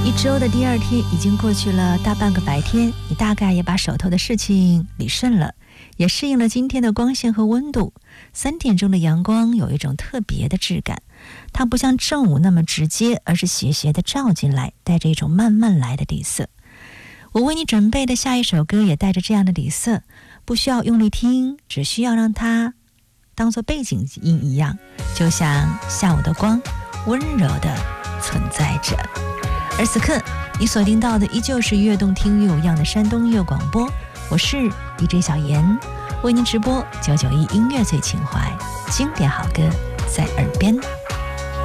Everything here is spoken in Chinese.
一周的第二天已经过去了大半个白天，你大概也把手头的事情理顺了，也适应了今天的光线和温度。3点钟的阳光有一种特别的质感，它不像正午那么直接，而是斜斜的照进来，带着一种慢慢来的底色。我为你准备的下一首歌也带着这样的底色，不需要用力听，只需要让它当作背景音一样，就像下午的光，温柔的存在着。而此刻你锁定到的依旧是悦动听乐无恙的山东音乐广播，我是 DJ 小妍，为您直播991音乐最情怀，经典好歌在耳边。